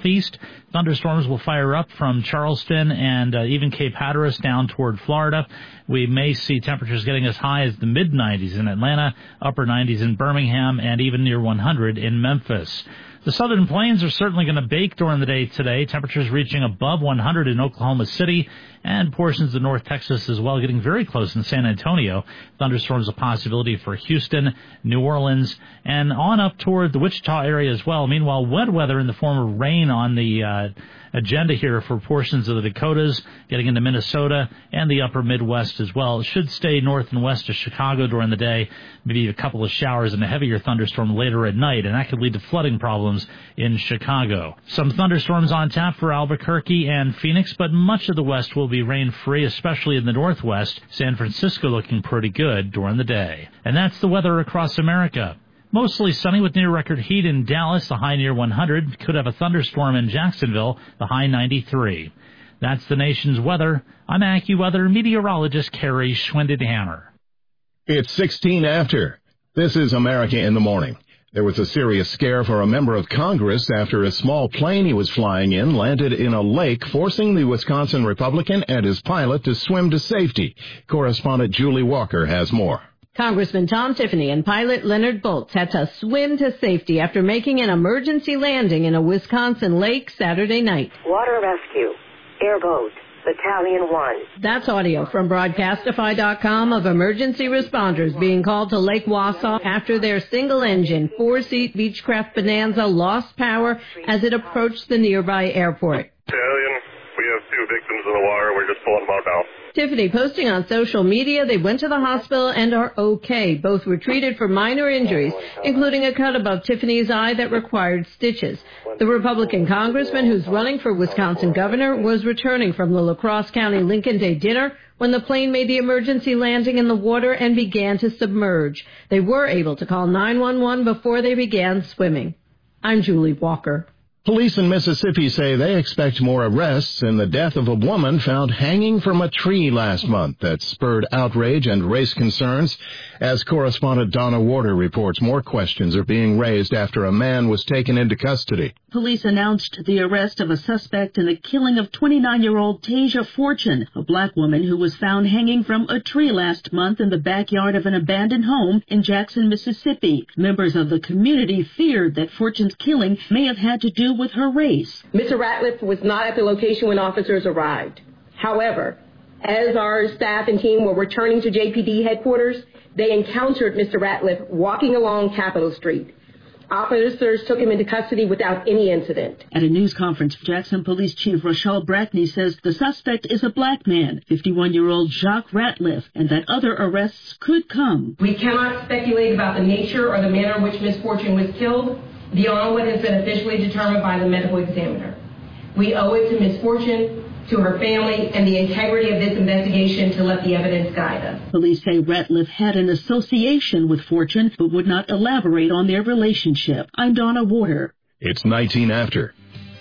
southeast. Thunderstorms will fire up from Charleston and even Cape Hatteras down toward Florida. We may see temperatures getting as high as the mid-90s in Atlanta, upper 90s in Birmingham, and even near 100 in Memphis. The southern plains are certainly going to bake during the day today, temperatures reaching above 100 in Oklahoma City and portions of North Texas as well, getting very close in San Antonio. Thunderstorms a possibility for Houston, New Orleans, and on up toward the Wichita area as well. Meanwhile, wet weather in the form of rain on the agenda here for portions of the Dakotas, getting into Minnesota and the upper Midwest as well. It should stay north and west of Chicago during the day, maybe a couple of showers and a heavier thunderstorm later at night, and that could lead to flooding problems in Chicago. Some thunderstorms on tap for Albuquerque and Phoenix, but much of the west will be rain-free, especially in the northwest. San Francisco looking pretty good during the day. And that's the weather across America. Mostly sunny with near-record heat in Dallas, the high near 100. Could have a thunderstorm in Jacksonville, the high 93. That's the nation's weather. I'm AccuWeather meteorologist Kerry Schwindenhammer. It's 16 after. This is America in the Morning. There was a serious scare for a member of Congress after a small plane he was flying in landed in a lake, forcing the Wisconsin Republican and his pilot to swim to safety. Correspondent Julie Walker has more. Congressman Tom Tiffany and pilot Leonard Boltz had to swim to safety after making an emergency landing in a Wisconsin lake Saturday night. Water rescue, airboat, Battalion 1. That's audio from Broadcastify.com of emergency responders being called to Lake Wausau after their single-engine, four-seat Beechcraft Bonanza lost power as it approached the nearby airport. Battalion, we have 2 victims in the water. We're just pulling them out now. Tiffany posting on social media they went to the hospital and are okay. Both were treated for minor injuries, including a cut above Tiffany's eye that required stitches. The Republican congressman who's running for Wisconsin governor was returning from the La Crosse County Lincoln Day dinner when the plane made the emergency landing in the water and began to submerge. They were able to call 911 before they began swimming. I'm Julie Walker. Police in Mississippi say they expect more arrests in the death of a woman found hanging from a tree last month that spurred outrage and raised concerns. As correspondent Donna Warder reports, more questions are being raised after a man was taken into custody. Police announced the arrest of a suspect in the killing of 29-year-old Tasia Fortune, a black woman who was found hanging from a tree last month in the backyard of an abandoned home in Jackson, Mississippi. Members of the community feared that Fortune's killing may have had to do with her race. Mr. Ratliff was not at the location when officers arrived. However, as our staff and team were returning to JPD headquarters, they encountered Mr. Ratliff walking along Capitol Street. Officers took him into custody without any incident. At a news conference, Jackson Police Chief Rochelle Brackney says the suspect is a black man, 51-year-old Jacques Ratliff, and that other arrests could come. We cannot speculate about the nature or the manner in which Ms. Fortune was killed beyond what has been officially determined by the medical examiner. We owe it to Ms. Fortune, to her family, and the integrity of this investigation to let the evidence guide us. Police say Ratliff had an association with Fortune, but would not elaborate on their relationship. I'm Donna Warder. It's 19 after.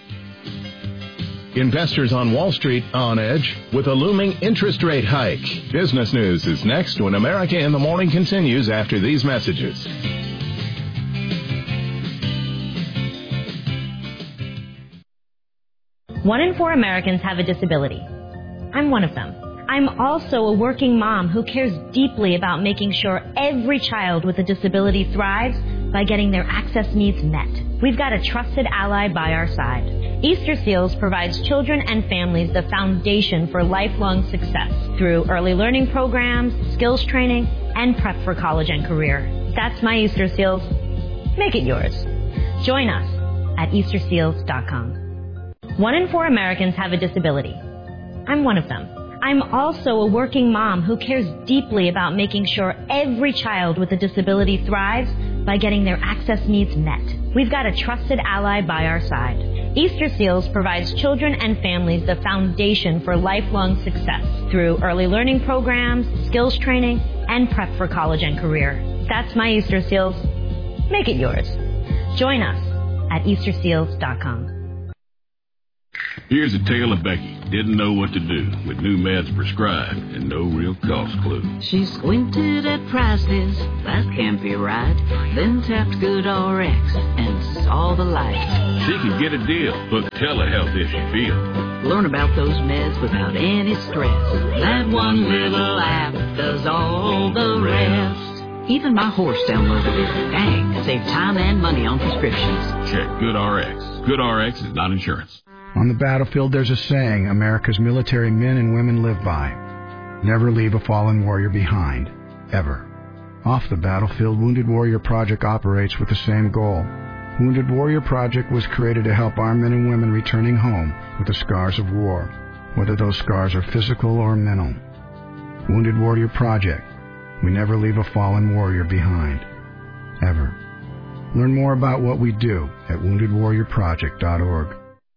Investors on Wall Street on edge with a looming interest rate hike. Business News is next when America in the Morning continues after these messages. 1 in 4 Americans have a disability. I'm one of them. I'm also a working mom who cares deeply about making sure every child with a disability thrives by getting their access needs met. We've got a trusted ally by our side. Easter Seals provides children and families the foundation for lifelong success through early learning programs, skills training, and prep for college and career. That's my Easter Seals. Make it yours. Join us at EasterSeals.com. 1 in 4 Americans have a disability. I'm one of them. I'm also a working mom who cares deeply about making sure every child with a disability thrives by getting their access needs met. We've got a trusted ally by our side. Easter Seals provides children and families the foundation for lifelong success through early learning programs, skills training, and prep for college and career. That's my Easter Seals. Make it yours. Join us at EasterSeals.com. Here's a tale of Becky. Didn't know what to do with new meds prescribed and no real cost clue. She squinted at prices, that can't be right. Then tapped GoodRx and saw the light. She can get a deal. Book telehealth if she feels. Learn about those meds without any stress. That one little app does all the rest. Even my horse downloaded it. Dang, save time and money on prescriptions. Check GoodRx. GoodRx is not insurance. On the battlefield, there's a saying America's military men and women live by. Never leave a fallen warrior behind. Ever. Off the battlefield, Wounded Warrior Project operates with the same goal. Wounded Warrior Project was created to help our men and women returning home with the scars of war, whether those scars are physical or mental. Wounded Warrior Project. We never leave a fallen warrior behind. Ever. Learn more about what we do at woundedwarriorproject.org.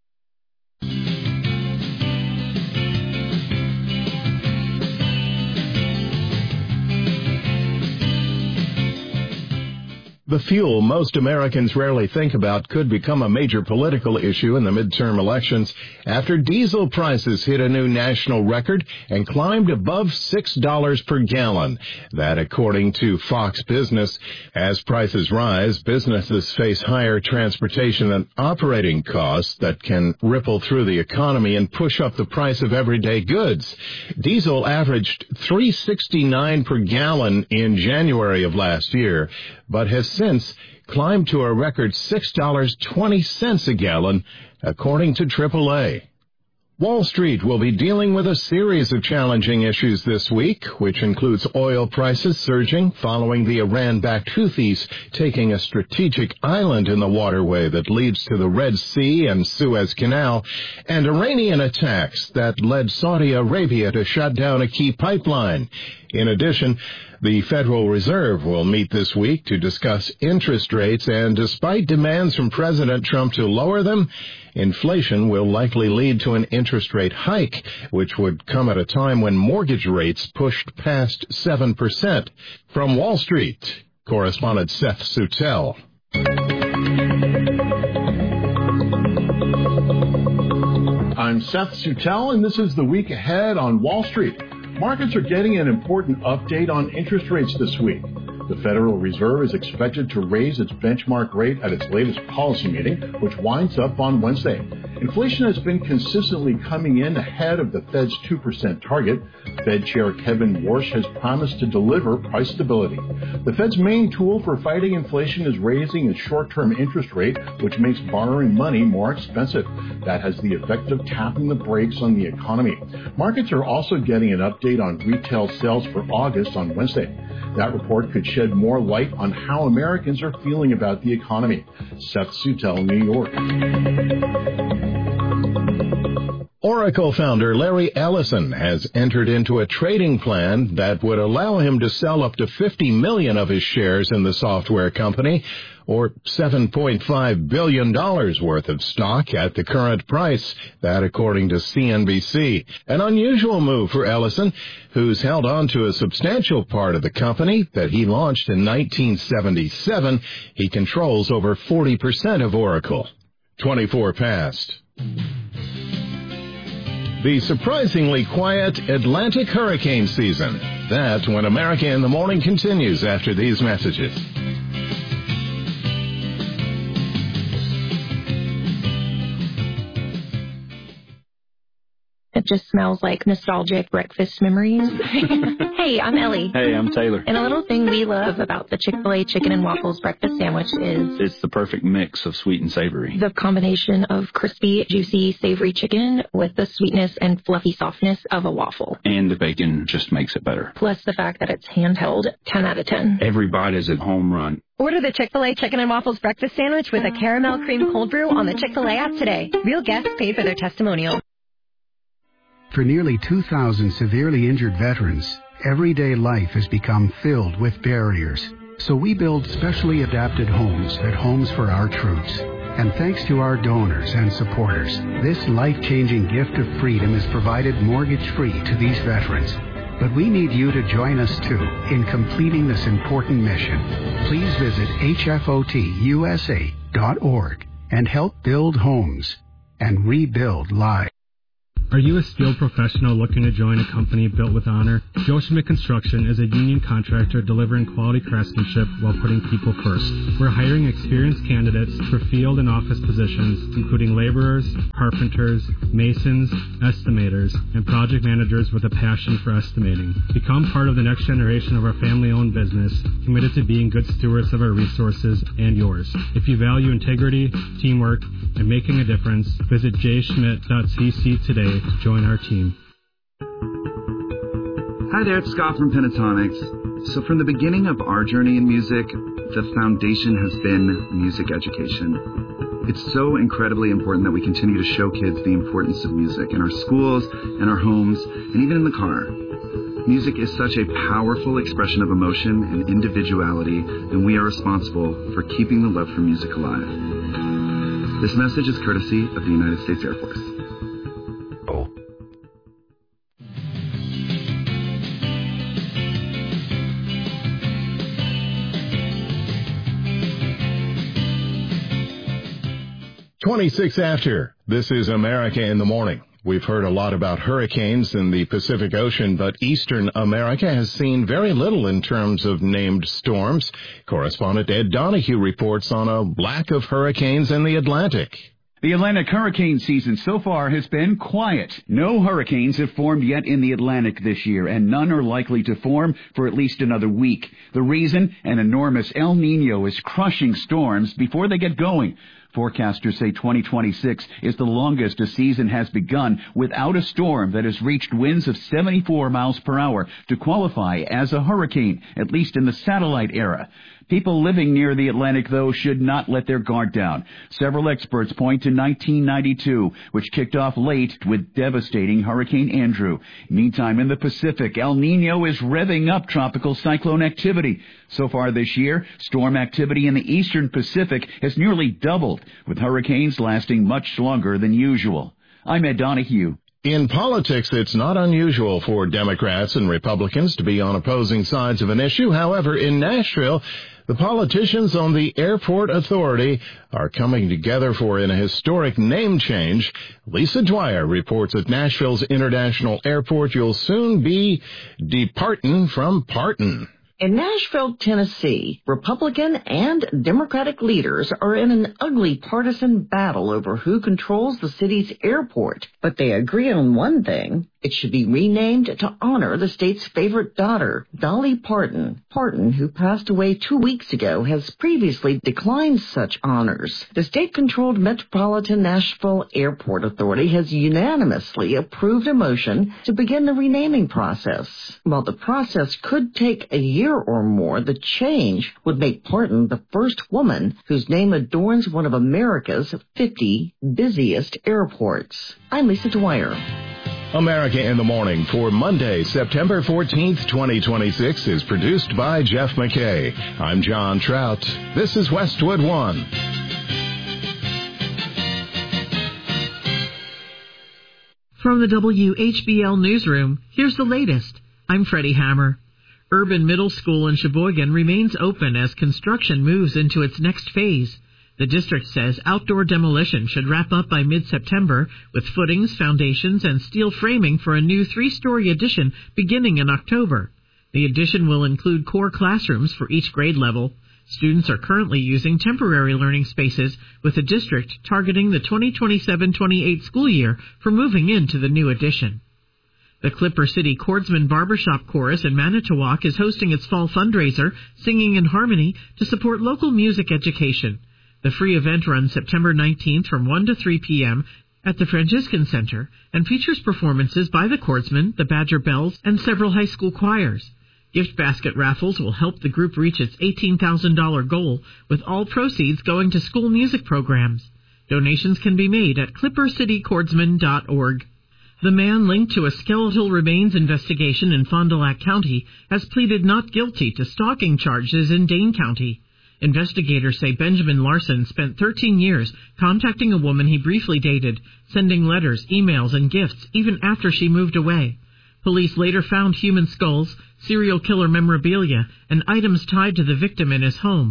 The fuel most Americans rarely think about could become a major political issue in the midterm elections after diesel prices hit a new national record and climbed above $6 per gallon. That according to Fox Business. As prices rise, businesses face higher transportation and operating costs that can ripple through the economy and push up the price of everyday goods. Diesel averaged $3.69 per gallon in January of last year, but has since climbed to a record $6.20 a gallon, according to AAA. Wall Street will be dealing with a series of challenging issues this week, which includes oil prices surging following the Iran-backed Houthis taking a strategic island in the waterway that leads to the Red Sea and Suez Canal, and Iranian attacks that led Saudi Arabia to shut down a key pipeline. In addition, the Federal Reserve will meet this week to discuss interest rates, and despite demands from President Trump to lower them, inflation will likely lead to an interest rate hike, which would come at a time when mortgage rates pushed past 7%. From Wall Street, correspondent Seth Sutel. I'm Seth Sutel, and this is the week ahead on Wall Street. Markets are getting an important update on interest rates this week. The Federal Reserve is expected to raise its benchmark rate at its latest policy meeting, which winds up on Wednesday. Inflation has been consistently coming in ahead of the Fed's 2% target. Fed Chair Kevin Warsh has promised to deliver price stability. The Fed's main tool for fighting inflation is raising its short-term interest rate, which makes borrowing money more expensive. That has the effect of tapping the brakes on the economy. Markets are also getting an update on retail sales for August on Wednesday. That report could shed more light on how Americans are feeling about the economy. Seth Sutel, New York. Oracle founder Larry Ellison has entered into a trading plan that would allow him to sell up to 50 million of his shares in the software company, or $7.5 billion worth of stock at the current price. That according to CNBC. An unusual move for Ellison, who's held on to a substantial part of the company that he launched in 1977. He controls over 40% of Oracle. 24 past. The surprisingly quiet Atlantic hurricane season. That's when America in the Morning continues after these messages. It just smells like nostalgic breakfast memories. Hey, I'm Ellie. Hey, I'm Taylor. And a little thing we love about the Chick-fil-A Chicken and Waffles breakfast sandwich is... it's the perfect mix of sweet and savory. The combination of crispy, juicy, savory chicken with the sweetness and fluffy softness of a waffle. And the bacon just makes it better. Plus the fact that it's handheld, 10 out of 10. Every bite is a home run. Order the Chick-fil-A Chicken and Waffles breakfast sandwich with a caramel cream cold brew on the Chick-fil-A app today. Real guests paid for their testimonial. For nearly 2,000 severely injured veterans, everyday life has become filled with barriers. So we build specially adapted homes at Homes for Our Troops. And thanks to our donors and supporters, this life-changing gift of freedom is provided mortgage-free to these veterans. But we need you to join us, too, in completing this important mission. Please visit hfotusa.org and help build homes. and rebuild lives. Are you a skilled professional looking to join a company built with honor? Joe Schmidt Construction is a union contractor delivering quality craftsmanship while putting people first. We're hiring experienced candidates for field and office positions, including laborers, carpenters, masons, estimators, and project managers with a passion for estimating. Become part of the next generation of our family-owned business, committed to being good stewards of our resources and yours. If you value integrity, teamwork, and making a difference, visit jschmidt.cc today to join our team. Hi there, it's Scott from Pentatonics. So from the beginning of our journey in music, the foundation has been music education. It's so incredibly important that we continue to show kids the importance of music in our schools, in our homes, and even in the car. Music is such a powerful expression of emotion and individuality, and we are responsible for keeping the love for music alive. This message is courtesy of the United States Air Force. "26 after. This is America in the Morning. We've heard a lot about hurricanes in the Pacific Ocean, but Eastern America has seen very little in terms of named storms. Correspondent Ed Donahue reports on a lack of hurricanes in the Atlantic. The Atlantic hurricane season so far has been quiet. No hurricanes have formed yet in the Atlantic this year, and none are likely to form for at least another week. The reason? An enormous El Nino is crushing storms before they get going. Forecasters say 2026 is the longest a season has begun without a storm that has reached winds of 74 miles per hour to qualify as a hurricane, at least in the satellite era. People living near the Atlantic, though, should not let their guard down. Several experts point to 1992, which kicked off late with devastating Hurricane Andrew. Meantime, in the Pacific, El Nino is revving up tropical cyclone activity. So far this year, storm activity in the eastern Pacific has nearly doubled, with hurricanes lasting much longer than usual. I'm Ed Donahue. In politics, it's not unusual for Democrats and Republicans to be on opposing sides of an issue. However, in Nashville, the politicians on the airport authority are coming together for an historic name change. Lisa Dwyer reports at Nashville's International Airport you'll soon be departin' from partin'. In Nashville, Tennessee, Republican and Democratic leaders are in an ugly partisan battle over who controls the city's airport. But they agree on one thing. It should be renamed to honor the state's favorite daughter, Dolly Parton. Parton, who passed away 2 weeks ago, has previously declined such honors. The state-controlled Metropolitan Nashville Airport Authority has unanimously approved a motion to begin the renaming process. While the process could take a year or more, the change would make Parton the first woman whose name adorns one of America's 50 busiest airports. I'm Lisa Dwyer. America in the Morning for Monday, September 14th, 2026 is produced by Jeff McKay. I'm John Trout. This is Westwood One. From the WHBL Newsroom, here's the latest. I'm Freddie Hammer. Urban Middle School in Sheboygan remains open as construction moves into its next phase. The district says outdoor demolition should wrap up by mid-September, with footings, foundations, and steel framing for a new 3-story addition beginning in October. The addition will include core classrooms for each grade level. Students are currently using temporary learning spaces, with the district targeting the 2027-28 school year for moving into the new addition. The Clipper City Chordsman Barbershop Chorus in Manitowoc is hosting its fall fundraiser, Singing in Harmony, to support local music education. The free event runs September 19th from 1 to 3 p.m. at the Franciscan Center and features performances by the Chordsmen, the Badger Bells, and several high school choirs. Gift basket raffles will help the group reach its $18,000 goal, with all proceeds going to school music programs. Donations can be made at clippercitychordsman.org. The man linked to a skeletal remains investigation in Fond du Lac County has pleaded not guilty to stalking charges in Dane County. Investigators say Benjamin Larson spent 13 years contacting a woman he briefly dated, sending letters, emails, and gifts even after she moved away. Police later found human skulls, serial killer memorabilia, and items tied to the victim in his home.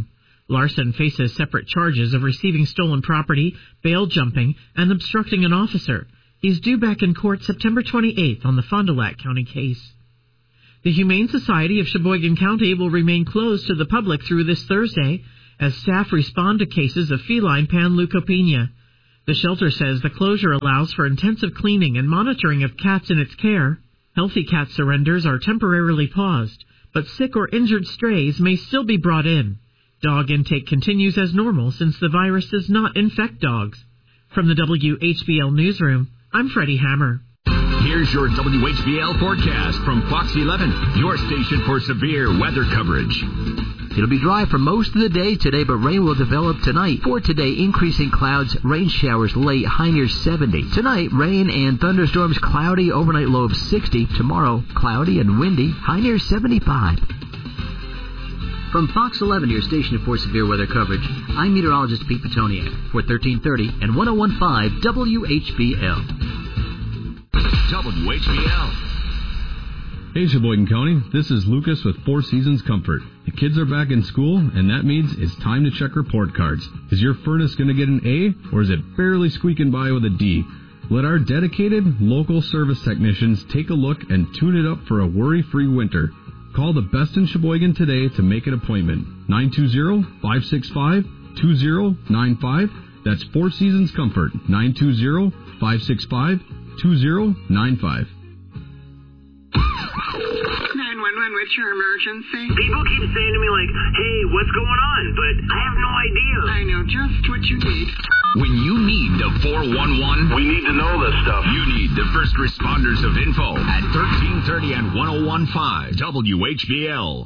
Larson faces separate charges of receiving stolen property, bail jumping, and obstructing an officer. He's due back in court September 28th on the Fond du Lac County case. The Humane Society of Sheboygan County will remain closed to the public through this Thursday as staff respond to cases of feline panleukopenia. The shelter says the closure allows for intensive cleaning and monitoring of cats in its care. Healthy cat surrenders are temporarily paused, but sick or injured strays may still be brought in. Dog intake continues as normal since the virus does not infect dogs. From the WHBL Newsroom, I'm Freddie Hammer. Here's your WHBL forecast from Fox 11, your station for severe weather coverage. It'll be dry for most of the day today, but rain will develop tonight. For today, increasing clouds, rain showers late, high near 70. Tonight, rain and thunderstorms, cloudy, overnight low of 60. Tomorrow, cloudy and windy, high near 75. From Fox 11, your station for severe weather coverage, I'm meteorologist Pete Petoniak for 1330 and 101.5 WHBL. WHBL. Hey, Sheboygan County, this is Lucas with Four Seasons Comfort. The kids are back in school, and that means it's time to check report cards. Is your furnace going to get an A, or is it barely squeaking by with a D? Let our dedicated, local service technicians take a look and tune it up for a worry-free winter. Call the best in Sheboygan today to make an appointment. 920-565-2095. That's Four Seasons Comfort. 920-565-2095. 911, what's your emergency? People keep saying to me like, hey, what's going on? But I have no idea. I know just what you need. When you need the 411, we need to know this stuff. You need the first responders of info at 1330 and 101.5 WHBL.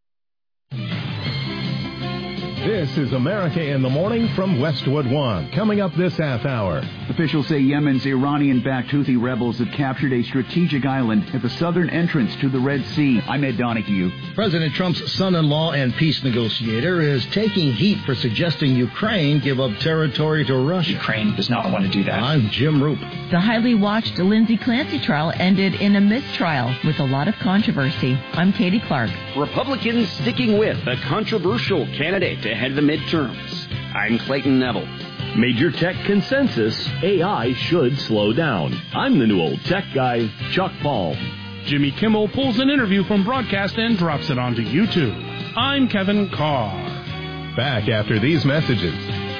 This is America in the Morning from Westwood One. Coming up this half hour. Officials say Yemen's Iranian-backed Houthi rebels have captured a strategic island at the southern entrance to the Red Sea. I'm Ed Donahue. President Trump's son-in-law and peace negotiator is taking heat for suggesting Ukraine give up territory to Russia. Ukraine does not want to do that. I'm Jim Roop. The highly watched Lindsay Clancy trial ended in a mistrial with a lot of controversy. I'm Katie Clark. Republicans sticking with a controversial candidate ahead of the midterms. I'm Clayton Neville. Major tech consensus, AI should slow down. I'm the new old tech guy, Chuck Paul. Jimmy Kimmel pulls an interview from broadcast and drops it onto YouTube. I'm Kevin Carr. Back after these messages.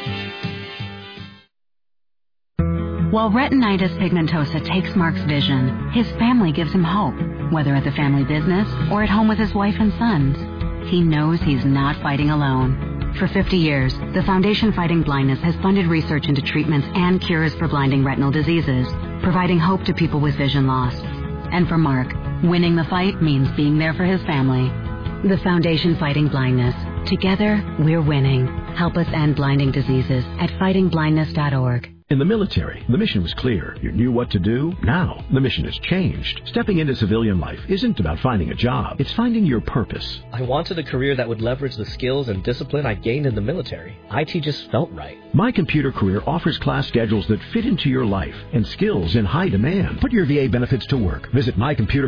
While retinitis pigmentosa takes Mark's vision, his family gives him hope, whether at the family business or at home with his wife and sons. He knows he's not fighting alone. For 50 years, the Foundation Fighting Blindness has funded research into treatments and cures for blinding retinal diseases, providing hope to people with vision loss. And for Mark, winning the fight means being there for his family. The Foundation Fighting Blindness. Together, we're winning. Help us end blinding diseases at fightingblindness.org. In the military, the mission was clear. You knew what to do. Now, the mission has changed. Stepping into civilian life isn't about finding a job. It's finding your purpose. I wanted a career that would leverage the skills and discipline I gained in the military. IT just felt right. My Computer Career offers class schedules that fit into your life and skills in high demand. Put your VA benefits to work. Visit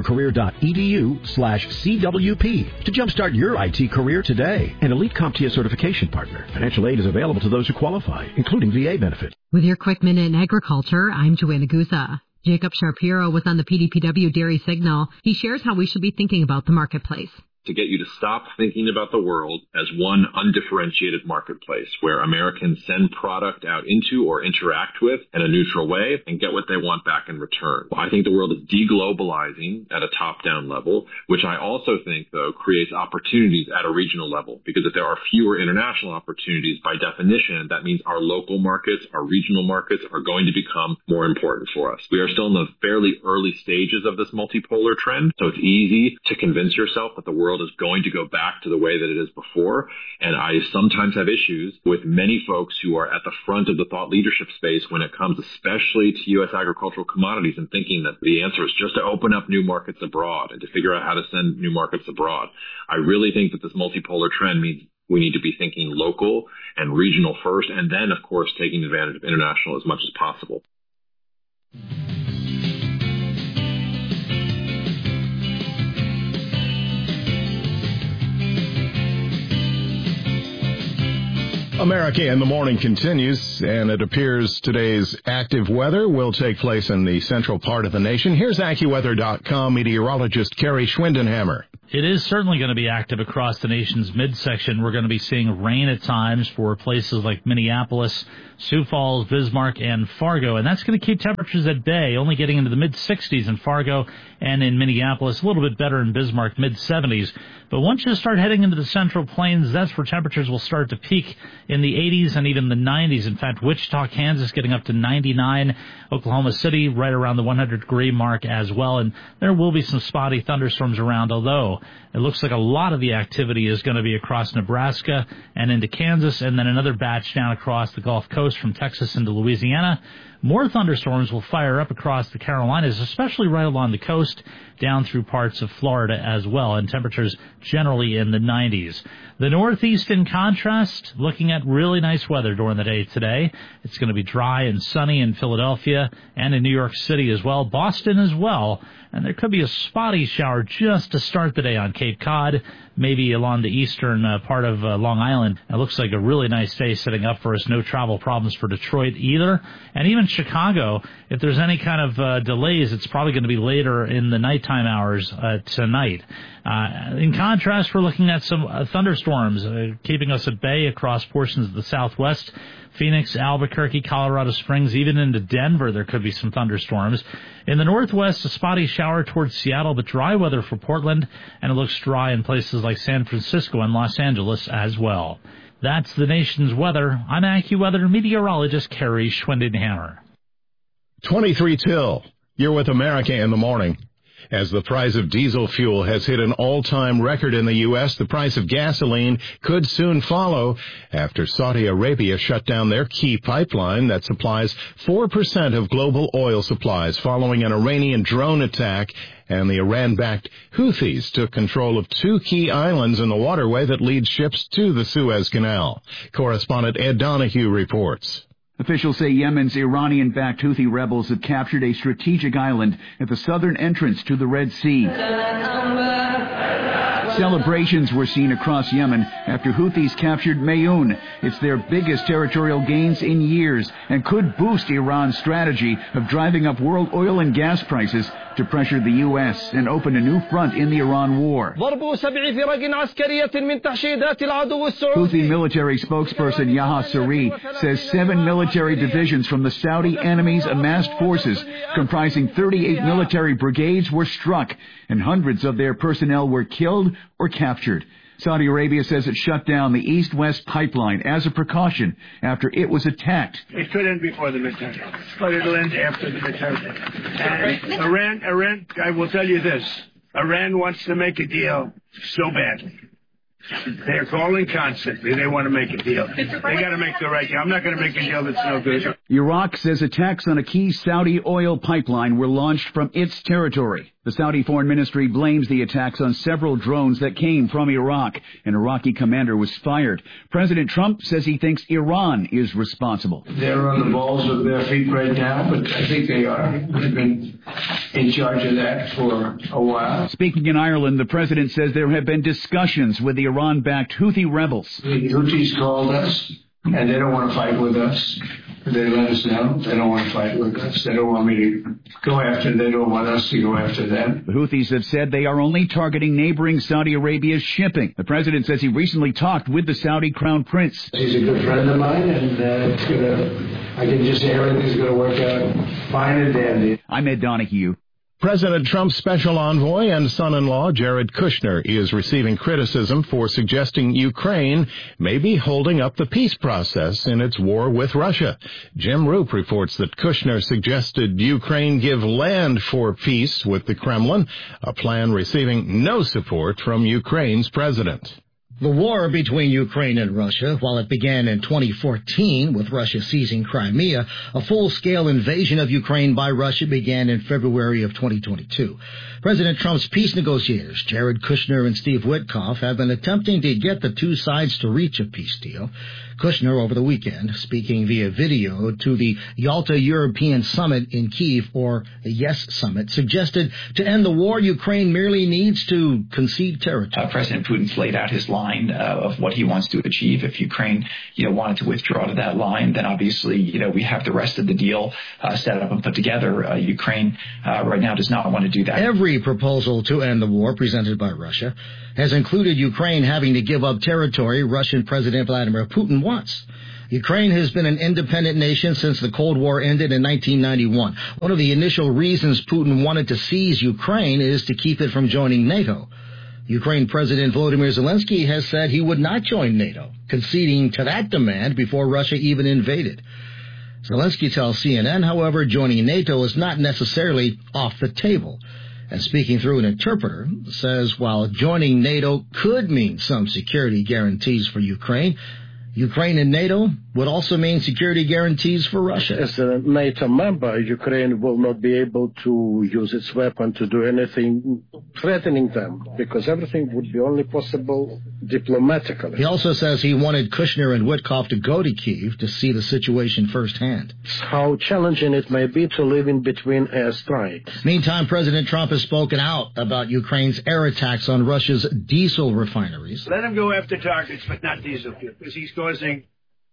mycomputercareer.edu/CWP to jumpstart your IT career today. An elite CompTIA certification partner. Financial aid is available to those who qualify, including VA benefits. With your quick minute in agriculture, I'm Joanna Guza. Jacob Shapiro was on the PDPW Dairy Signal. He shares how we should be thinking about the marketplace. To get you to stop thinking about the world as one undifferentiated marketplace where Americans send product out into or interact with in a neutral way and get what they want back in return. I think the world is deglobalizing at a top-down level, which I also think, though, creates opportunities at a regional level, because if there are fewer international opportunities, by definition, that means our local markets, our regional markets are going to become more important for us. We are still in the fairly early stages of this multipolar trend, so it's easy to convince yourself that the world is going to go back to the way that it is before. And I sometimes have issues with many folks who are at the front of the thought leadership space when it comes especially to U.S. agricultural commodities and thinking that the answer is just to open up new markets abroad and to figure out how to send new markets abroad. I really think that this multipolar trend means we need to be thinking local and regional first, and then, of course, taking advantage of international as much as possible. America in the Morning continues, and it appears today's active weather will take place in the central part of the nation. Here's AccuWeather.com meteorologist Kerry Schwindenhammer. It is certainly going to be active across the nation's midsection. We're going to be seeing rain at times for places like Minneapolis, Sioux Falls, Bismarck, and Fargo, and that's going to keep temperatures at bay, only getting into the mid-60s in Fargo and in Minneapolis, a little bit better in Bismarck, mid-70s. But once you start heading into the Central Plains, that's where temperatures will start to peak in the 80s and even the 90s. In fact, Wichita, Kansas getting up to 99, Oklahoma City right around the 100-degree mark as well, and there will be some spotty thunderstorms around, although it looks like a lot of the activity is going to be across Nebraska and into Kansas, and then another batch down across the Gulf Coast from Texas into Louisiana. More thunderstorms will fire up across the Carolinas, especially right along the coast, down through parts of Florida as well, and temperatures generally in the 90s. The Northeast, in contrast, looking at really nice weather during the day today. It's going to be dry and sunny in Philadelphia and in New York City as well, Boston as well, and there could be a spotty shower just to start the day on Cape Cod, maybe along the eastern part of Long Island. It looks like a really nice day setting up for us. No travel problems for Detroit either. And even Chicago, if there's any kind of delays, it's probably going to be later in the nighttime hours tonight. In contrast, we're looking at some thunderstorms keeping us at bay across portions of the southwest. Phoenix, Albuquerque, Colorado Springs, even into Denver, there could be some thunderstorms. In the northwest, a spotty shower towards Seattle, but dry weather for Portland, and it looks dry in places like San Francisco and Los Angeles as well. That's the nation's weather. I'm AccuWeather meteorologist Kerry Schwindenhammer. 23 till. You're with America in the Morning. As the price of diesel fuel has hit an all-time record in the U.S., the price of gasoline could soon follow after Saudi Arabia shut down their key pipeline that supplies 4% of global oil supplies following an Iranian drone attack, and the Iran-backed Houthis took control of two key islands in the waterway that leads ships to the Suez Canal. Correspondent Ed Donahue reports. Officials say Yemen's Iranian-backed Houthi rebels have captured a strategic island at the southern entrance to the Red Sea. Celebrations were seen across Yemen after Houthis captured Mayoun. It's their biggest territorial gains in years and could boost Iran's strategy of driving up world oil and gas prices to pressure the U.S. and open a new front in the Iran war. Houthi military spokesperson Yahya Saree says 7 military divisions from the Saudi enemy's amassed forces, comprising 38 military brigades, were struck, and hundreds of their personnel were killed or captured. Saudi Arabia says it shut down the East-West pipeline as a precaution after it was attacked. It could end before the midterm, but it'll end after the midterm. And Iran, I will tell you this, Iran wants to make a deal so badly. They're calling constantly. They want to make a deal. They got to make the right deal. I'm not going to make a deal that's no good. Iraq says attacks on a key Saudi oil pipeline were launched from its territory. The Saudi Foreign Ministry blames the attacks on several drones that came from Iraq. An Iraqi commander was fired. President Trump says he thinks Iran is responsible. They're on the balls of their feet right now, but I think they are. They've been in charge of that for a while. Speaking in Ireland, the president says there have been discussions with the Iran-backed Houthi rebels. The Houthis called us, and they don't want to fight with us. They let us know they don't want to fight with us. They don't want me to go after them. They don't want us to go after them. The Houthis have said they are only targeting neighboring Saudi Arabia's shipping. The president says he recently talked with the Saudi crown prince. He's a good friend of mine, and I can just say everything's going to work out fine and dandy. I'm Ed Donahue. President Trump's special envoy and son-in-law, Jared Kushner, is receiving criticism for suggesting Ukraine may be holding up the peace process in its war with Russia. Jim Roop reports that Kushner suggested Ukraine give land for peace with the Kremlin, a plan receiving no support from Ukraine's president. The war between Ukraine and Russia, while it began in 2014 with Russia seizing Crimea, a full-scale invasion of Ukraine by Russia began in February of 2022. President Trump's peace negotiators, Jared Kushner and Steve Witkoff, have been attempting to get the two sides to reach a peace deal. Kushner over the weekend, speaking via video to the Yalta European Summit in Kyiv, or the YES Summit, suggested to end the war, Ukraine merely needs to concede territory. President Putin's laid out his line of what he wants to achieve. If Ukraine, wanted to withdraw to that line, then obviously, we have the rest of the deal set up and put together. Ukraine right now does not want to do that. Every proposal to end the war presented by Russia has included Ukraine having to give up territory Russian President Vladimir Putin wants. Ukraine has been an independent nation since the Cold War ended in 1991. One of the initial reasons Putin wanted to seize Ukraine is to keep it from joining NATO. Ukraine President Volodymyr Zelensky has said he would not join NATO, conceding to that demand before Russia even invaded. Zelensky tells CNN, however, joining NATO is not necessarily off the table. And speaking through an interpreter, says while joining NATO could mean some security guarantees for Ukraine, Ukraine and NATO would also mean security guarantees for Russia. As a NATO member, Ukraine will not be able to use its weapon to do anything threatening them, because everything would be only possible diplomatically. He also says he wanted Kushner and Witkoff to go to Kyiv to see the situation firsthand. How challenging it may be to live in between airstrikes. Meantime, President Trump has spoken out about Ukraine's air attacks on Russia's diesel refineries. Let him go after targets, but not diesel fuel, because he's causing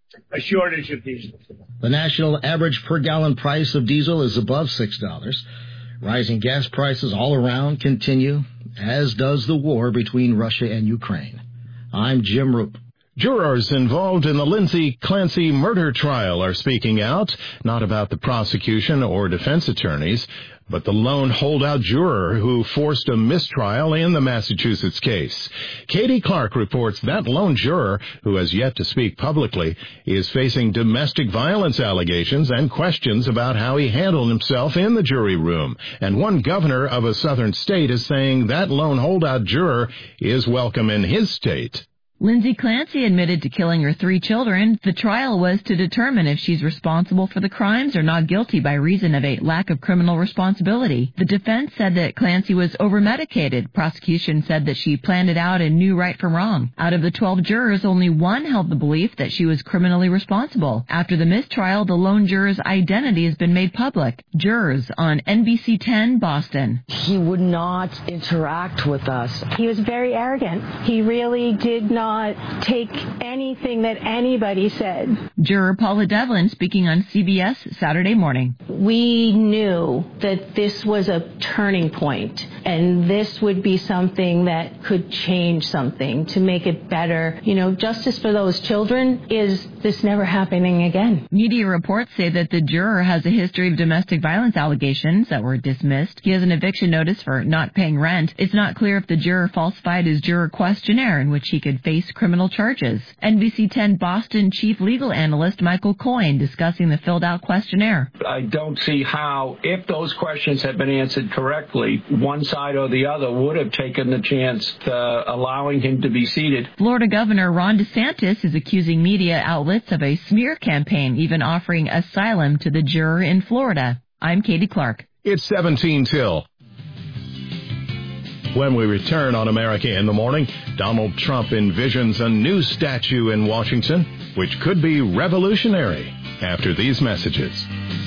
a shortage of diesel. The national average per gallon price of diesel is above $6. Rising gas prices all around continue, as does the war between Russia and Ukraine. I'm Jim Roop. Jurors involved in the Lindsay Clancy murder trial are speaking out, not about the prosecution or defense attorneys, but the lone holdout juror who forced a mistrial in the Massachusetts case. Katie Clark reports that lone juror, who has yet to speak publicly, is facing domestic violence allegations and questions about how he handled himself in the jury room. And one governor of a southern state is saying that lone holdout juror is welcome in his state. Lindsay Clancy admitted to killing her 3 children. The trial was to determine if she's responsible for the crimes or not guilty by reason of a lack of criminal responsibility. The defense said that Clancy was over-medicated. Prosecution said that she planned it out and knew right from wrong. Out of the 12 jurors, only one held the belief that she was criminally responsible. After the mistrial, the lone juror's identity has been made public. Jurors on NBC 10 Boston. He would not interact with us. He was very arrogant. He really did not take anything that anybody said. Juror Paula Devlin speaking on CBS Saturday morning. We knew that this was a turning point, and this would be something that could change something to make it better. Justice for those children is this never happening again. Media reports say that the juror has a history of domestic violence allegations that were dismissed. He has an eviction notice for not paying rent. It's not clear if the juror falsified his juror questionnaire in which he could face criminal charges. NBC 10 Boston chief legal analyst Michael Coyne discussing the filled-out questionnaire. I don't see how, if those questions had been answered correctly, one side or the other would have taken the chance to allowing him to be seated. Florida Governor Ron DeSantis is accusing media outlets of a smear campaign, even offering asylum to the juror in Florida. I'm Katie Clark. It's 17 till. When we return on America in the Morning, Donald Trump envisions a new statue in Washington, which could be revolutionary after these messages.